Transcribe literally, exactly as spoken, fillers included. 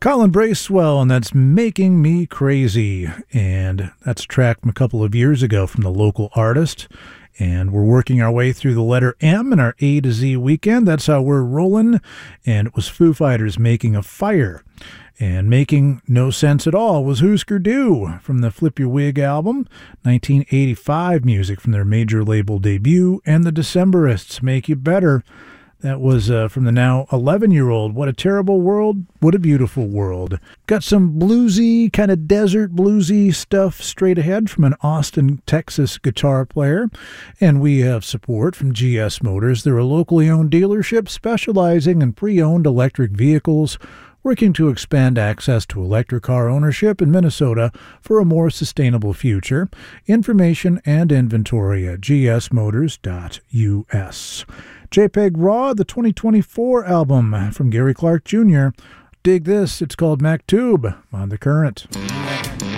Colin Bracewell, and that's Making Me Crazy. And that's a track from a couple of years ago from the local artist. And we're working our way through the letter M in our A to Z weekend. That's how we're rolling. And it was Foo Fighters, Making a Fire. And Making No Sense at All was Husker Du from the Flip Your Wig album, nineteen eighty-five music from their major label debut, and the Decemberists, Make You Better. That was uh, from the now eleven-year-old What a Terrible World, What a Beautiful World. Got some bluesy, kind of desert bluesy stuff straight ahead from an Austin, Texas guitar player. And we have support from G S Motors. They're a locally owned dealership specializing in pre-owned electric vehicles, working to expand access to electric car ownership in Minnesota for a more sustainable future. Information and inventory at g s motors dot u s. JPEG Raw, the twenty twenty-four album from Gary Clark Junior Dig this, it's called Maktub on The Current.